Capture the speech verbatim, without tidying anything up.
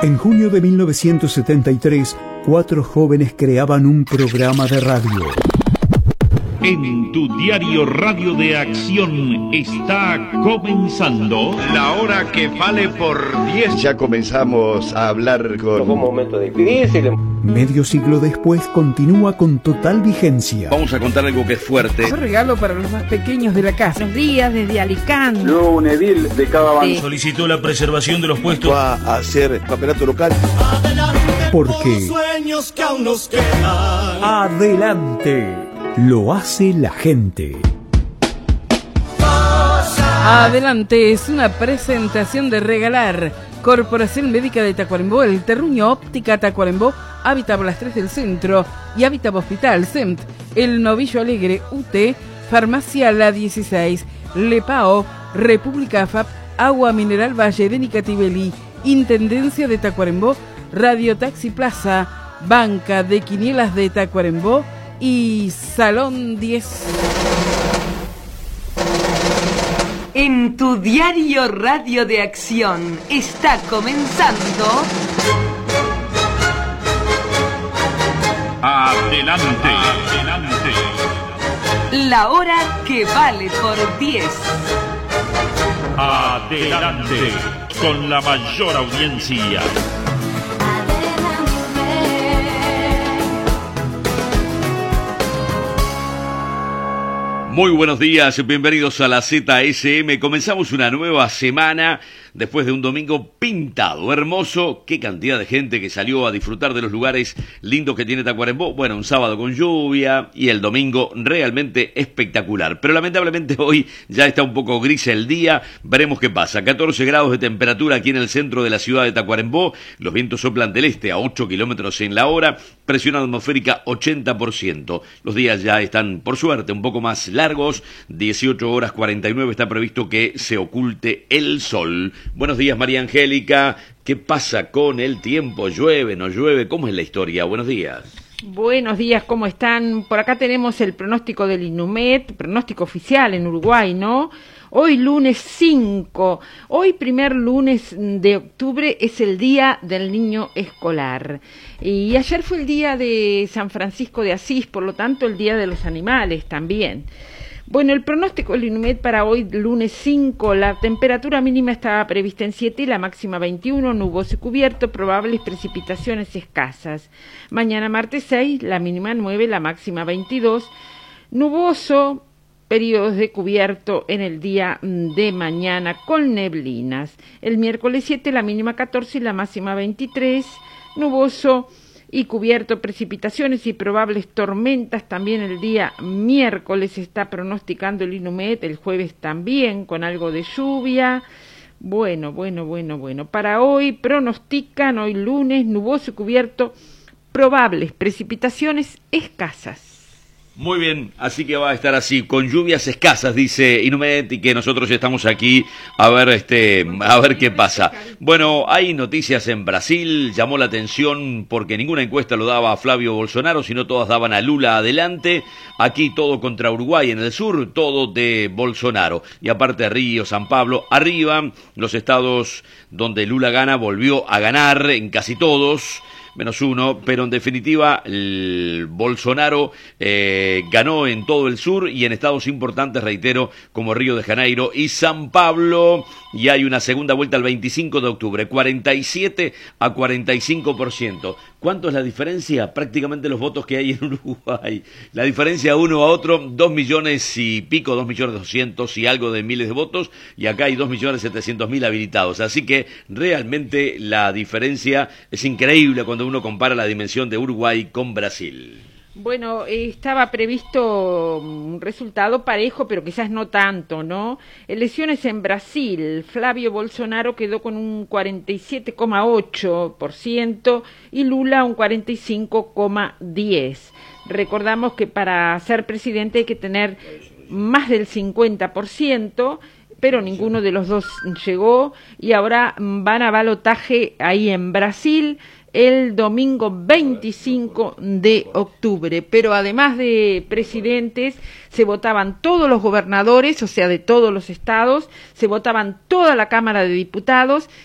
En junio de mil novecientos setenta y tres, cuatro jóvenes creaban un programa de radio. En tu diario Radio de Acción está comenzando La Hora que Vale por diez. Ya comenzamos a hablar con... Fue un momento difícil. Medio siglo después continúa con total vigencia. Vamos a contar algo que es fuerte. Un regalo para los más pequeños de la casa. Buenos días desde Alicante. Luego un edil de cada bando sí. solicitó la preservación de los puestos. Va a hacer campeonato local. Porque sueños que aún nos quedan. Adelante. Lo hace la gente. Adelante es una presentación de Regalar. Corporación Médica de Tacuarembó, El Terruño, Óptica Tacuarembó, Hábitat Las Tres del Centro y Hábitat Hospital C E M T, El Novillo Alegre, U T, Farmacia La dieciséis, Lepao, República A F A P, Agua Mineral Valle de Nicatibelli, Intendencia de Tacuarembó, Radio Taxi Plaza, Banca de Quinielas de Tacuarembó y Salón diez. En tu diario Radio de Acción está comenzando Adelante, adelante. La Hora que Vale por diez. Adelante, con la mayor audiencia. Muy buenos días, bienvenidos a la Z S M. Comenzamos una nueva semana después de un domingo pintado, hermoso. Qué cantidad de gente que salió a disfrutar de los lugares lindos que tiene Tacuarembó. Bueno, un sábado con lluvia y el domingo realmente espectacular. Pero lamentablemente hoy ya está un poco gris el día. Veremos qué pasa. catorce grados de temperatura aquí en el centro de la ciudad de Tacuarembó. Los vientos soplan del este a ocho kilómetros en la hora. Presión atmosférica ochenta por ciento. Los días ya están, por suerte, un poco más largos. dieciocho horas cuarenta y nueve está previsto que se oculte el sol. Buenos días, María Angélica. ¿Qué pasa con el tiempo? ¿Llueve, no llueve? ¿Cómo es la historia? Buenos días. Buenos días, ¿cómo están? Por acá tenemos el pronóstico del INUMED, pronóstico oficial en Uruguay, ¿no? Hoy lunes cinco, hoy primer lunes de octubre es el Día del Niño Escolar. Y ayer fue el Día de San Francisco de Asís, por lo tanto el Día de los Animales también. Bueno, el pronóstico del INUMED para hoy, lunes cinco, la temperatura mínima estaba prevista en siete y la máxima veintiuno, nuboso y cubierto, probables precipitaciones escasas. Mañana martes seis, la mínima nueve, la máxima veintidós, nuboso, periodos de cubierto en el día de mañana con neblinas. El miércoles siete, la mínima catorce y la máxima veintitrés, nuboso y cubierto, precipitaciones y probables tormentas también el día miércoles está pronosticando el INUMED, el jueves también con algo de lluvia. Bueno, bueno, bueno, bueno. Para hoy pronostican, hoy lunes, nuboso y cubierto, probables precipitaciones escasas. Muy bien, así que va a estar así, con lluvias escasas, dice INUMED, y que nosotros estamos aquí a ver este, a ver qué pasa. Bueno, hay noticias en Brasil, llamó la atención porque ninguna encuesta lo daba a Flavio Bolsonaro, sino todas daban a Lula adelante. Aquí todo contra Uruguay en el sur, todo de Bolsonaro. Y aparte Río, San Pablo, arriba, los estados donde Lula gana, volvió a ganar en casi todos. Menos uno, pero en definitiva el Bolsonaro eh, ganó en todo el sur y en estados importantes, reitero, como Río de Janeiro y San Pablo, y hay una segunda vuelta el veinticinco de octubre, cuarenta y siete a cuarenta y cinco por ciento. ¿Cuánto es la diferencia? Prácticamente los votos que hay en Uruguay. La diferencia uno a otro, dos millones y pico, dos millones doscientos y algo de miles de votos, y acá hay dos millones setecientos mil habilitados. Así que realmente la diferencia es increíble cuando uno compara la dimensión de Uruguay con Brasil. Bueno, eh, estaba previsto un resultado parejo, pero quizás no tanto, ¿no? Elecciones en Brasil, Flavio Bolsonaro quedó con un cuarenta y siete coma ocho por ciento y Lula un cuarenta y cinco coma diez por ciento. Recordamos que para ser presidente hay que tener más del cincuenta por ciento, pero ninguno de los dos llegó y ahora van a balotaje ahí en Brasil el domingo veinticinco de octubre. Pero además de presidentes, se votaban todos los gobernadores, o sea, de todos los estados, se votaban toda la Cámara de Diputados